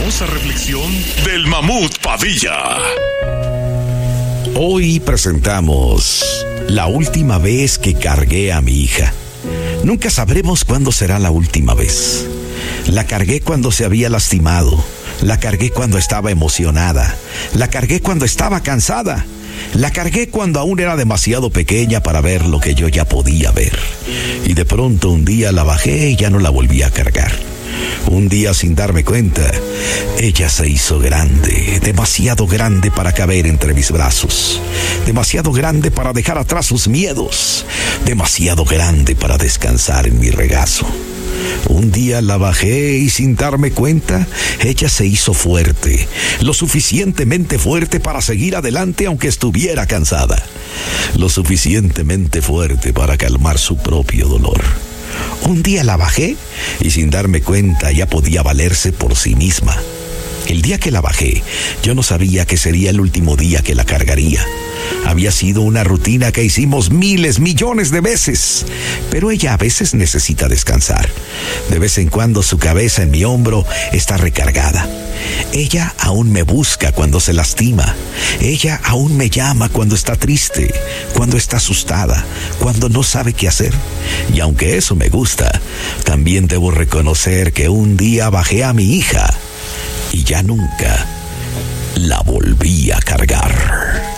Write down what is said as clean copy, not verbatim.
hermosa reflexión del Mamut Padilla. Hoy presentamos la última vez que cargué a mi hija. Nunca sabremos cuándo será la última vez. La cargué cuando se había lastimado. La cargué cuando estaba emocionada. La cargué cuando estaba cansada. La cargué cuando aún era demasiado pequeña para ver lo que yo ya podía ver. Y de pronto un día la bajé y ya no la volví a cargar. Un día, sin darme cuenta, ella se hizo grande, demasiado grande para caber entre mis brazos, demasiado grande para dejar atrás sus miedos, demasiado grande para descansar en mi regazo. Un día la bajé y sin darme cuenta, ella se hizo fuerte, lo suficientemente fuerte para seguir adelante aunque estuviera cansada, lo suficientemente fuerte para calmar su propio dolor. Un día la bajé y sin darme cuenta ya podía valerse por sí misma. El día que la bajé, yo no sabía que sería el último día que la cargaría. Había sido una rutina que hicimos miles, millones de veces. Pero ella a veces necesita descansar. De vez en cuando su cabeza en mi hombro está recargada. Ella aún me busca cuando se lastima. Ella aún me llama cuando está triste, cuando está asustada, cuando no sabe qué hacer. Y aunque eso me gusta, también debo reconocer que un día bajé a mi hija y ya nunca la volví a cargar.